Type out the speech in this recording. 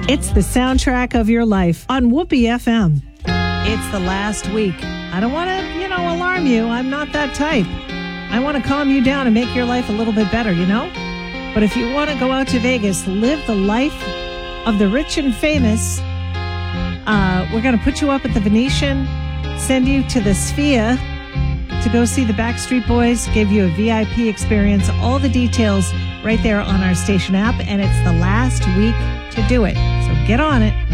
It's the soundtrack of your life on Whoopee FM. It's the last week. I don't want to, alarm you. I'm not that type. I want to calm you down and make your life a little bit better, But if you want to go out to Vegas, live the life of the rich and famous, we're going to put you up at the Venetian, send you to the Sphere to go see the Backstreet Boys, give you a VIP experience, all the details right there on our station app, and it's the last week to do it. So get on it.